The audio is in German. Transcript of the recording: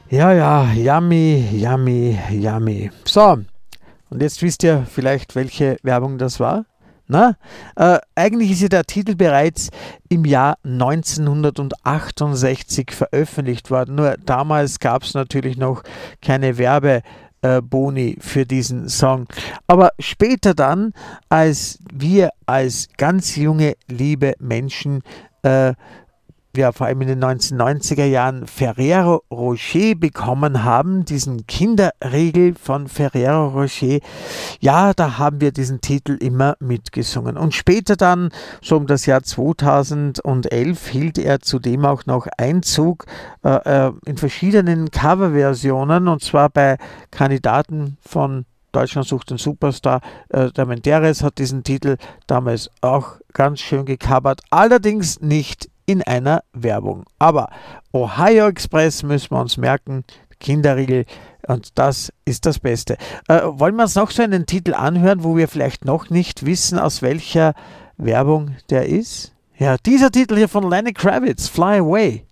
Ja, ja, yummy, yummy, yummy. So, und jetzt wisst ihr vielleicht, welche Werbung das war? Na, eigentlich ist ja der Titel bereits im Jahr 1968 veröffentlicht worden. Nur damals gab es natürlich noch keine Werbeboni für diesen Song. Aber später dann, als wir als ganz junge, liebe Menschen ja, vor allem in den 1990er Jahren Ferrero Rocher bekommen haben, diesen Kinderriegel von Ferrero Rocher, ja, da haben wir diesen Titel immer mitgesungen. Und später dann, so um das Jahr 2011, hielt er zudem auch noch Einzug in verschiedenen Coverversionen, und zwar bei Kandidaten von Deutschland sucht den Superstar. Der Menderes hat diesen Titel damals auch ganz schön gecovert, allerdings nicht in einer Werbung. Aber Ohio Express müssen wir uns merken, Kinderriegel, und das ist das Beste. Wollen wir uns noch so einen Titel anhören, wo wir vielleicht noch nicht wissen, aus welcher Werbung der ist? Ja, dieser Titel hier von Lenny Kravitz, Fly Away.